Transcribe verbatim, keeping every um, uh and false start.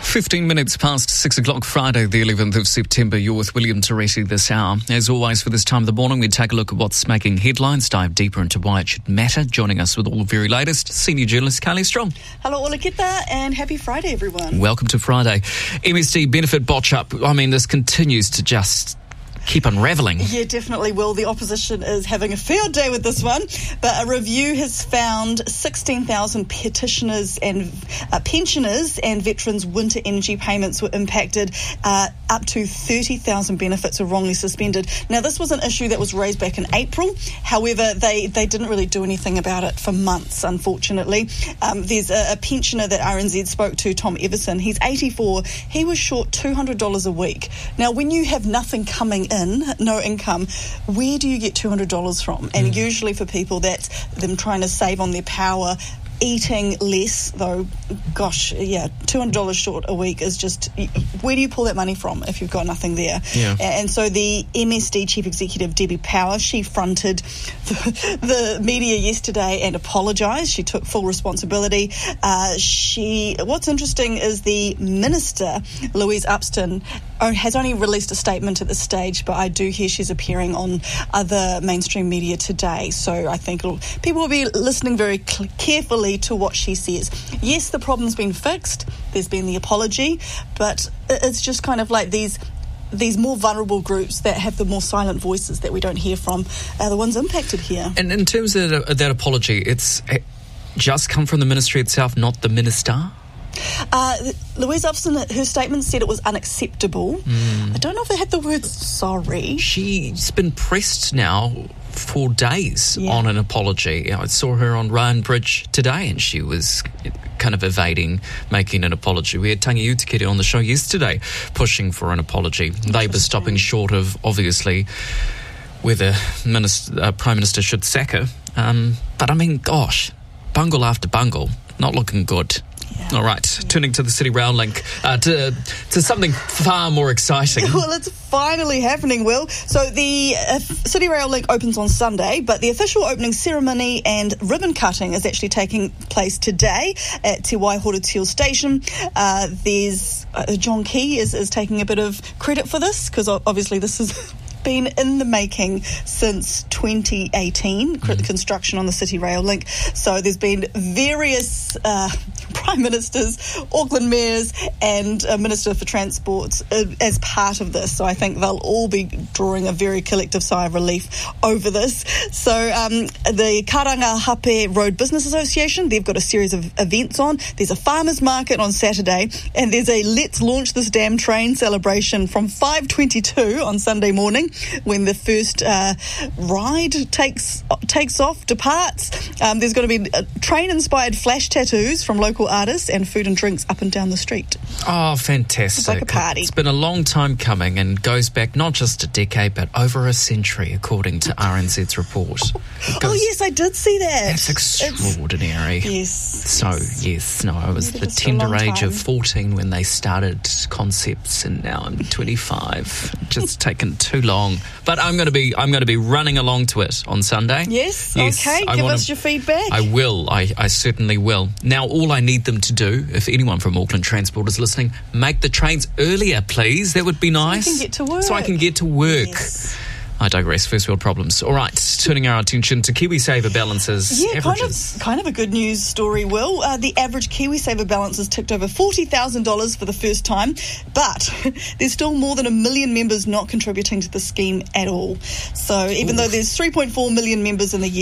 fifteen minutes past six o'clock, Friday, the eleventh of September. You're with William Toretti this hour. As always, for this time of the morning, we take a look at what's making headlines, dive deeper into why it should matter. Joining us with all the very latest, senior journalist Carly Strong. Hello, Ola Kita, and happy Friday, everyone. Welcome to Friday. M S D benefit botch up. I mean, this continues to just keep unravelling. Yeah, definitely will. The opposition is having a field day with this one, but a review has found sixteen thousand petitioners and uh, pensioners and veterans' winter energy payments were impacted. Uh, up to thirty thousand benefits are wrongly suspended. Now, this was an issue that was raised back in April. However, they, they didn't really do anything about it for months, unfortunately. Um, there's a, a pensioner that R N Z spoke to, Tom Everson. He's eighty-four. He was short two hundred dollars a week. Now, when you have nothing coming in, no income, where do you get two hundred dollars from? And mm. usually for people, that's them trying to save on their power, eating less, though, gosh, yeah, two hundred dollars short a week is just, where do you pull that money from if you've got nothing there? Yeah. And so the M S D Chief Executive, Debbie Power, she fronted the, the media yesterday and apologised. She took full responsibility. Uh, she, what's interesting is the Minister, Louise Upston, has only released a statement at this stage, but I do hear she's appearing on other mainstream media today. So I think it'll, people will be listening very cl- carefully to what she says. Yes, the problem's been fixed. There's been the apology, but it's just kind of like these these more vulnerable groups that have the more silent voices that we don't hear from are the ones impacted here. And in terms of that, that apology, it's just come from the ministry itself, not the minister? Uh, Louise Upston, her statement said it was unacceptable. Mm. I don't know if they had the word sorry. She's been pressed now for days yeah. on an apology. I saw her on Ryan Bridge today and she was kind of evading making an apology. We had Tangi Utikere on the show yesterday pushing for an apology. Labour stopping short of, obviously, whether minister, uh, Prime Minister should sack her. Um, but I mean, gosh, bungle after bungle, not looking good. Yeah. All right, yeah. Turning to the City Rail link, uh, to to something far more exciting. Well, it's finally happening, Will. So the uh, City Rail link opens on Sunday, but the official opening ceremony and ribbon cutting is actually taking place today at Te Waihorotio Station. Uh, there's uh, John Key is, is taking a bit of credit for this, because obviously this is been in the making since twenty eighteen, mm. the construction on the City Rail link. So there's been various uh, Prime Ministers, Auckland mayors and a Minister for Transport uh, as part of this. So I think they'll all be drawing a very collective sigh of relief over this. So um, the Karanga Hape Road Business Association, they've got a series of events on. There's a farmers market on Saturday and there's a Let's Launch This Damn Train celebration from five twenty-two on Sunday morning, when the first uh, ride takes takes off, departs. Um, there's going to be uh, train-inspired flash tattoos from local artists and food and drinks up and down the street. Oh, fantastic. It's like a party. It's been a long time coming and goes back not just a decade, but over a century, according to R N Z's report. Goes, oh, yes, I did see that. That's extraordinary. It's, yes. So, yes, yes no, I was the tender age of fourteen when they started concepts, and now I'm twenty-five. Just taken too long. But I'm going to be I'm going to be running along to it on Sunday. Yes, yes okay. I Give wanna, us your feedback. I will. I, I certainly will. Now, all I need them to do, if anyone from Auckland Transport is listening, make the trains earlier, please. That would be nice. So I can get to work. So I can get to work. Yes. I digress. First world problems. All right, turning our attention to KiwiSaver balances. Yeah, kind averages. of, kind of a good news story, Will. Uh, the average KiwiSaver balance has ticked over forty thousand dollars for the first time, but there's still more than a million members not contributing to the scheme at all. So even Oof. though there's three point four million members in the year,